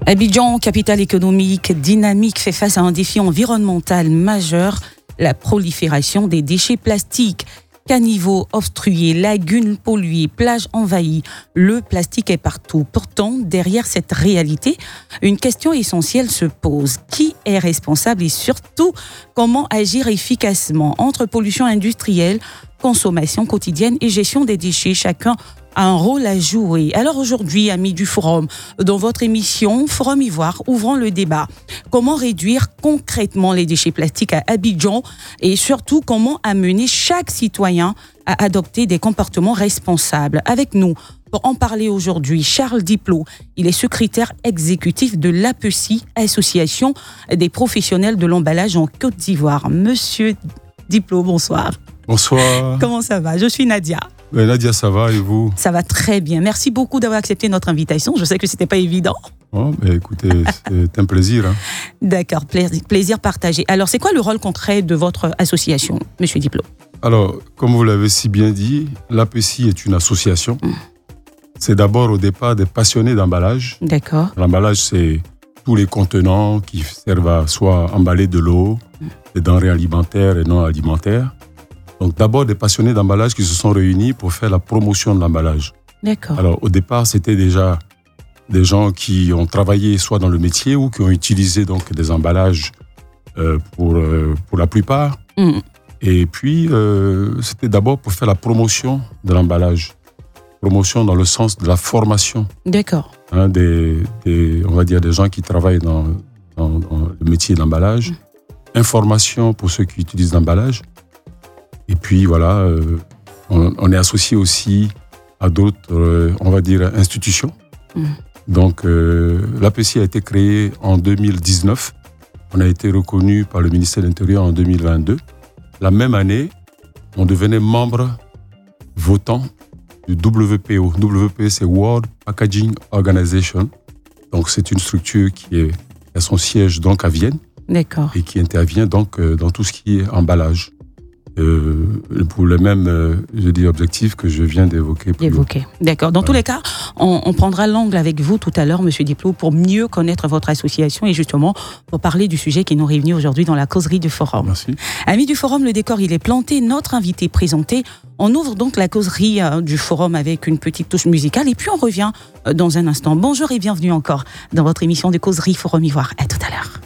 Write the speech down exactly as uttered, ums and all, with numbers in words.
Abidjan, capitale économique dynamique, fait face à un défi environnemental majeur, la prolifération des déchets plastiques. Caniveaux obstrués, lagunes polluées, plages envahies, le plastique est partout. Pourtant, derrière cette réalité, une question essentielle se pose. Qui est responsable et surtout, comment agir efficacement entre pollution industrielle, consommation quotidienne et gestion des déchets? Chacun a un rôle à jouer. Alors aujourd'hui, amis du Forum, dans votre émission Forum Ivoire, ouvrons le débat. Comment réduire concrètement les déchets plastiques à Abidjan et surtout comment amener chaque citoyen à adopter des comportements responsables? Avec nous, pour en parler aujourd'hui, Charles Diplot. Il est secrétaire exécutif de l'A P E C I, Association des professionnels de l'emballage en Côte d'Ivoire. Monsieur Diplot, bonsoir. Bonsoir. Comment ça va? Je suis Nadia. Ben Nadia, ça va et vous? Ça va très bien. Merci beaucoup d'avoir accepté notre invitation. Je sais que ce n'était pas évident. Oh, ben écoutez, c'est un plaisir. Hein. D'accord, plaisir, plaisir partagé. Alors, c'est quoi le rôle concret de votre association, Monsieur Diplot? Alors, comme vous l'avez si bien dit, l'A P E C I est une association. Mmh. C'est d'abord au départ des passionnés d'emballage. D'accord. L'emballage, c'est tous les contenants qui servent à soit emballer de l'eau, mmh. des denrées alimentaires et non alimentaires. Donc d'abord des passionnés d'emballage qui se sont réunis pour faire la promotion de l'emballage. D'accord. Alors au départ, c'était déjà des gens qui ont travaillé soit dans le métier ou qui ont utilisé donc des emballages euh, pour, euh, pour la plupart. Mmh. Et puis, euh, c'était d'abord pour faire la promotion de l'emballage. Promotion dans le sens de la formation. D'accord. Hein, des, des, on va dire des gens qui travaillent dans, dans, dans le métier de l'emballage. Mmh. Information pour ceux qui utilisent l'emballage. Et puis voilà, euh, on, on est associé aussi à d'autres, euh, on va dire, institutions. Mmh. Donc, euh, l'A P E C I a été créée en deux mille dix-neuf. On a été reconnu par le ministère de l'Intérieur en deux mille vingt-deux. La même année, on devenait membre votant du W P O. W P O, c'est World Packaging Organization. Donc, c'est une structure qui, est, qui a son siège donc à Vienne. D'accord. Et qui intervient donc euh, dans tout ce qui est emballage. Euh, pour le même euh, je dis, objectif que je viens d'évoquer. D'évoquer. D'accord. Dans voilà. tous les cas, on, on prendra l'angle avec vous tout à l'heure, Monsieur Diplot, pour mieux connaître votre association et justement pour parler du sujet qui nous réunit aujourd'hui dans la causerie du Forum. Merci. Amis du Forum, le décor il est planté, notre invité présenté. On ouvre donc la causerie euh, du Forum avec une petite touche musicale et puis on revient euh, dans un instant. Bonjour et bienvenue encore dans votre émission de causerie Forum Ivoire. À tout à l'heure.